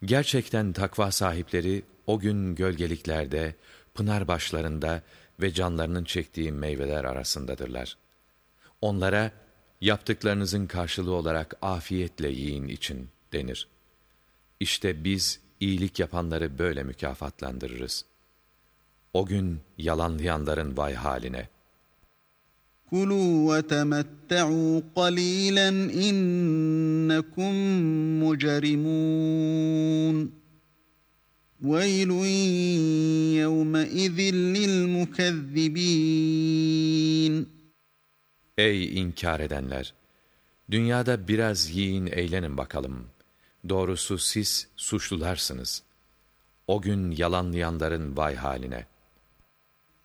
Gerçekten takva sahipleri o gün gölgeliklerde, pınar başlarında ve canlarının çektiği meyveler arasındadırlar. Onlara yaptıklarınızın karşılığı olarak afiyetle yiyin için denir. İşte biz iyilik yapanları böyle mükafatlandırırız. O gün yalanlayanların vay haline. كُلُوا وَتَمَتَّعُوا قَلِيلًا إِنَّكُمْ مُجْرِمُونَ وَيْلٌ يَوْمَئِذٍ لِلْمُكَذِّبِينَ Ey inkar edenler! Dünyada biraz yiyin eğlenin bakalım. Doğrusu siz suçlularsınız. O gün yalanlayanların vay haline.